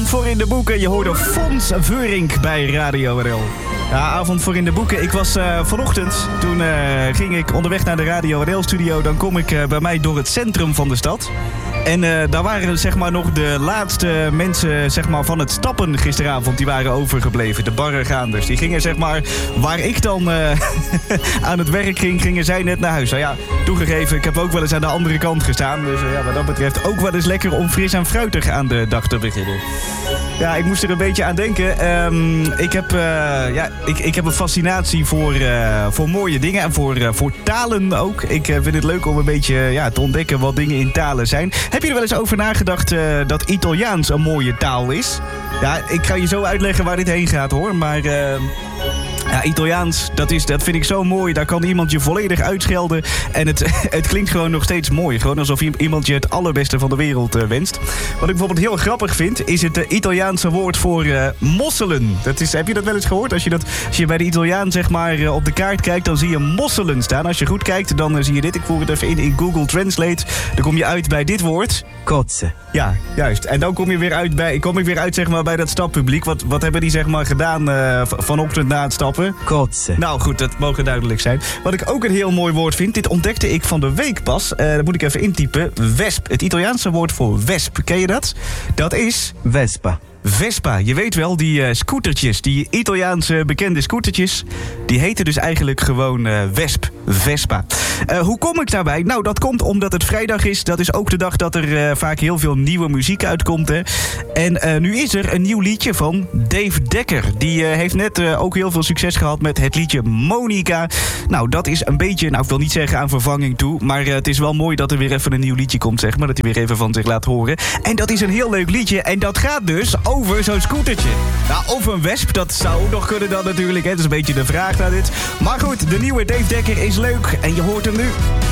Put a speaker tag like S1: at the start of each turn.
S1: Avond voor in de boeken. Je hoorde Fons Veurink bij Radio RL. Ja, avond voor in de boeken. Ik was vanochtend, toen ging ik onderweg naar de Radio RL-studio. Dan kom ik bij mij door het centrum van de stad. En daar waren zeg maar nog de laatste mensen zeg maar, van het stappen gisteravond. Die waren overgebleven, de barregaanders. Die gingen zeg maar, waar ik dan aan het werk ging, gingen zij net naar huis. Nou ja, toegegeven, ik heb ook wel eens aan de andere kant gestaan. Dus ja, wat dat betreft ook wel eens lekker om fris en fruitig aan de dag te beginnen. Ja, ik moest er een beetje aan denken. Ik heb een fascinatie voor mooie dingen en voor talen ook. Ik vind het leuk om een beetje te ontdekken wat dingen in talen zijn. Heb je er wel eens over nagedacht dat Italiaans een mooie taal is? Ja, ik ga je zo uitleggen waar dit heen gaat hoor, maar... Ja, Italiaans, dat vind ik zo mooi. Daar kan iemand je volledig uitschelden. En het klinkt gewoon nog steeds mooi. Gewoon alsof iemand je het allerbeste van de wereld wenst. Wat ik bijvoorbeeld heel grappig vind, is het Italiaanse woord voor mosselen. Heb je dat wel eens gehoord? Als je bij de Italiaan zeg maar op de kaart kijkt, dan zie je mosselen staan. Als je goed kijkt, dan zie je dit. Ik voer het even in Google Translate. Dan kom je uit bij dit woord.
S2: Kotsen.
S1: Ja, juist. En dan kom ik weer uit zeg maar, bij dat stappubliek. Wat hebben die zeg maar, gedaan vanochtend na het stappen?
S2: Kotsen.
S1: Nou goed, dat mogen duidelijk zijn. Wat ik ook een heel mooi woord vind, dit ontdekte ik van de week pas. Dat moet ik even intypen. Wesp. Het Italiaanse woord voor wesp. Ken je dat? Dat is...
S2: Vespa.
S1: Vespa, je weet wel, die scootertjes, die Italiaanse bekende scootertjes, die heten dus eigenlijk gewoon Vespa. Hoe kom ik daarbij? Nou, dat komt omdat het vrijdag is. Dat is ook de dag dat er vaak heel veel nieuwe muziek uitkomt. Hè. En nu is er een nieuw liedje van Dave Dekker. Die heeft net ook heel veel succes gehad met het liedje Monica. Nou, dat is een beetje, ik wil niet zeggen aan vervanging toe, maar het is wel mooi dat er weer even een nieuw liedje komt, zeg maar. Dat hij weer even van zich laat horen. En dat is een heel leuk liedje. En dat gaat dus over zo'n scootertje. Nou, of een wesp, dat zou nog kunnen dan natuurlijk. Hè. Dat is een beetje de vraag naar dit. Maar goed, de nieuwe Dave Dekker is leuk. En je hoort hem nu.